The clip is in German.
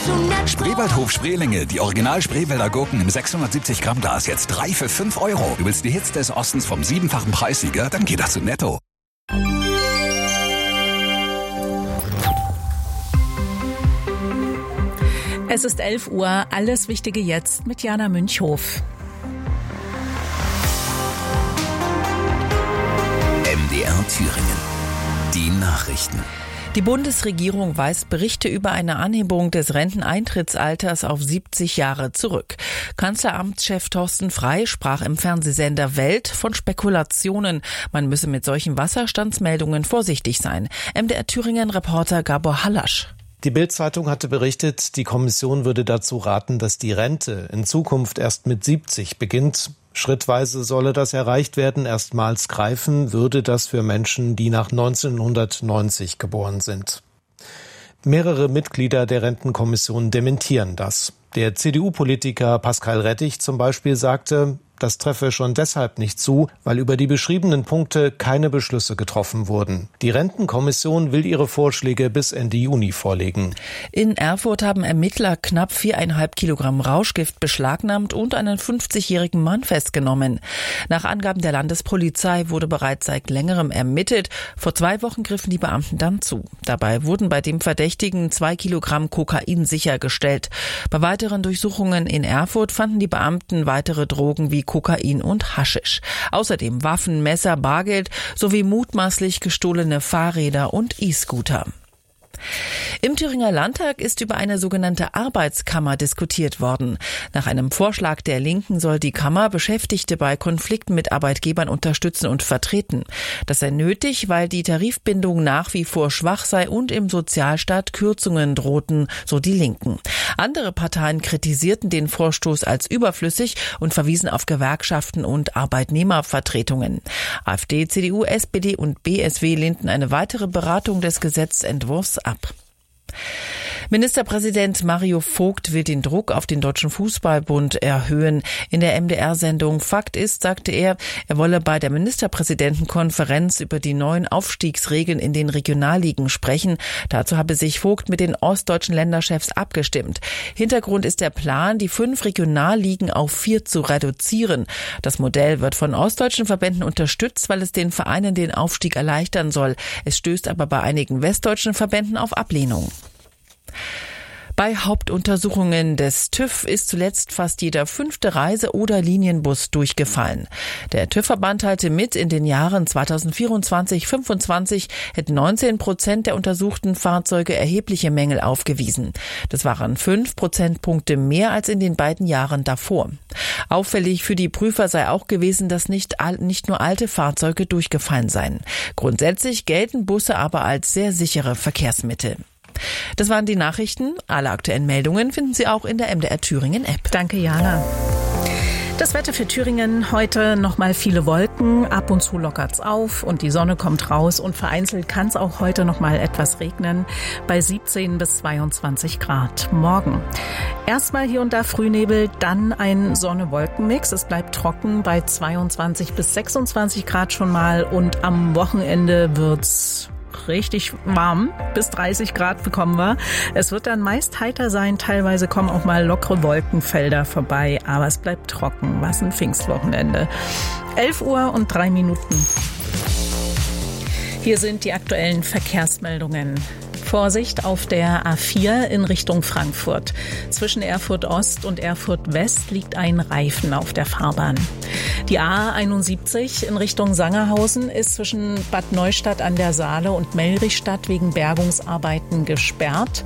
Spreewaldhof Spreelinge, die Original-Spreewälder Gurken im 670 Gramm Glas, jetzt 3 für 5 Euro. Du willst die Hits des Ostens vom 7-fachen Preissieger? Dann geht das zu Netto. Es ist 11 Uhr, alles Wichtige jetzt mit Jana Münchhof. MDR Thüringen. Die Nachrichten. Die Bundesregierung weist Berichte über eine Anhebung des Renteneintrittsalters auf 70 Jahre zurück. Kanzleramtschef Thorsten Frey sprach im Fernsehsender Welt von Spekulationen. Man müsse mit solchen Wasserstandsmeldungen vorsichtig sein. MDR Thüringen-Reporter Gabor Hallasch. Die Bild-Zeitung hatte berichtet, die Kommission würde dazu raten, dass die Rente in Zukunft erst mit 70 beginnt. Schrittweise solle das erreicht werden. Erstmals greifen würde das für Menschen, die nach 1990 geboren sind. Mehrere Mitglieder der Rentenkommission dementieren das. Der CDU-Politiker Pascal Rettich zum Beispiel sagte, das treffe schon deshalb nicht zu, weil über die beschriebenen Punkte keine Beschlüsse getroffen wurden. Die Rentenkommission will ihre Vorschläge bis Ende Juni vorlegen. In Erfurt haben Ermittler knapp 4,5 Kilogramm Rauschgift beschlagnahmt und einen 50-jährigen Mann festgenommen. Nach Angaben der Landespolizei wurde bereits seit längerem ermittelt. Vor 2 Wochen griffen die Beamten dann zu. Dabei wurden bei dem Verdächtigen 2 Kilogramm Kokain sichergestellt. Bei weiteren Durchsuchungen in Erfurt fanden die Beamten weitere Drogen wie Kokain und Haschisch. Außerdem Waffen, Messer, Bargeld sowie mutmaßlich gestohlene Fahrräder und E-Scooter. Im Thüringer Landtag ist über eine sogenannte Arbeitskammer diskutiert worden. Nach einem Vorschlag der Linken soll die Kammer Beschäftigte bei Konflikten mit Arbeitgebern unterstützen und vertreten. Das sei nötig, weil die Tarifbindung nach wie vor schwach sei und im Sozialstaat Kürzungen drohten, so die Linken. Andere Parteien kritisierten den Vorstoß als überflüssig und verwiesen auf Gewerkschaften und Arbeitnehmervertretungen. AfD, CDU, SPD und BSW lehnten eine weitere Beratung des Gesetzentwurfs ab. Ministerpräsident Mario Vogt will den Druck auf den Deutschen Fußballbund erhöhen. In der MDR-Sendung Fakt ist, sagte er wolle bei der Ministerpräsidentenkonferenz über die neuen Aufstiegsregeln in den Regionalligen sprechen. Dazu habe sich Vogt mit den ostdeutschen Länderchefs abgestimmt. Hintergrund ist der Plan, die 5 Regionalligen auf 4 zu reduzieren. Das Modell wird von ostdeutschen Verbänden unterstützt, weil es den Vereinen den Aufstieg erleichtern soll. Es stößt aber bei einigen westdeutschen Verbänden auf Ablehnung. Bei Hauptuntersuchungen des TÜV ist zuletzt fast jeder 5. Reise- oder Linienbus durchgefallen. Der TÜV-Verband teilte mit, in den Jahren 2024-25 hätten 19% der untersuchten Fahrzeuge erhebliche Mängel aufgewiesen. Das waren 5 Prozentpunkte mehr als in den beiden Jahren davor. Auffällig für die Prüfer sei auch gewesen, dass nicht nur alte Fahrzeuge durchgefallen seien. Grundsätzlich gelten Busse aber als sehr sichere Verkehrsmittel. Das waren die Nachrichten. Alle aktuellen Meldungen finden Sie auch in der MDR Thüringen App. Danke, Jana. Das Wetter für Thüringen heute nochmal viele Wolken. Ab und zu lockert's auf und die Sonne kommt raus und vereinzelt kann es auch heute nochmal etwas regnen bei 17 bis 22 Grad. Morgen erstmal hier und da Frühnebel, dann ein Sonne-Wolken-Mix. Es bleibt trocken bei 22 bis 26 Grad schon mal und am Wochenende wird's richtig warm, bis 30 Grad bekommen wir. Es wird dann meist heiter sein, teilweise kommen auch mal lockere Wolkenfelder vorbei, aber es bleibt trocken. Was ein Pfingstwochenende. 11 Uhr und 3 Minuten. Hier sind die aktuellen Verkehrsmeldungen. Vorsicht auf der A4 in Richtung Frankfurt. Zwischen Erfurt Ost und Erfurt West liegt ein Reifen auf der Fahrbahn. Die A71 in Richtung Sangerhausen ist zwischen Bad Neustadt an der Saale und Mellrichstadt wegen Bergungsarbeiten gesperrt.